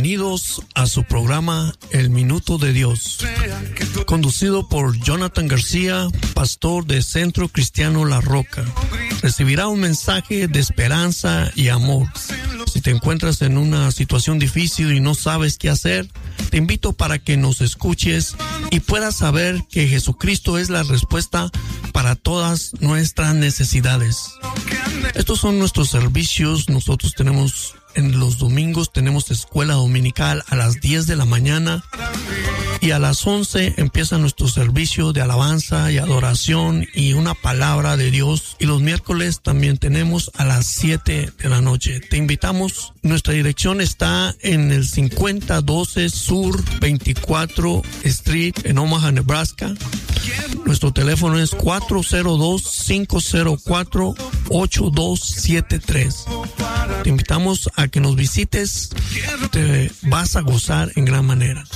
Bienvenidos a su programa El Minuto de Dios, conducido por Jonathan García, pastor de Centro Cristiano La Roca. Recibirá un mensaje de esperanza y amor. Si te encuentras en una situación difícil y no sabes qué hacer, te invito para que nos escuches y puedas saber que Jesucristo es la respuesta para todas nuestras necesidades. Estos son nuestros servicios. Nosotros tenemos en los domingos, tenemos escuela dominical a las 10 de la mañana y a las 11 empieza nuestro servicio de alabanza y adoración y una palabra de Dios. Y los miércoles también tenemos a las 7 de la noche. Te invitamos. Nuestra dirección está en el 5012 Sur 24 Street en Omaha, Nebraska. Nuestro teléfono es 402-504-8273. Te invitamos a que nos visites. Te vas a gozar en gran manera.